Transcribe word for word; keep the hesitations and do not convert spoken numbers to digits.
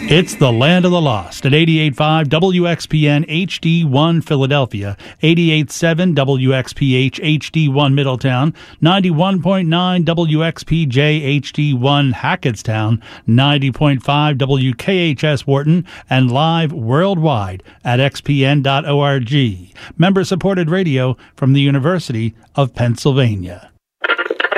It's the Land of the Lost at eighty-eight point five W X P N H D one Philadelphia, eighty-eight point seven W X P H H D one Middletown, ninety-one point nine W X P J H D one Hackettstown, ninety point five W K H S Wharton, and live worldwide at x p n dot org. Member-supported radio from the University of Pennsylvania.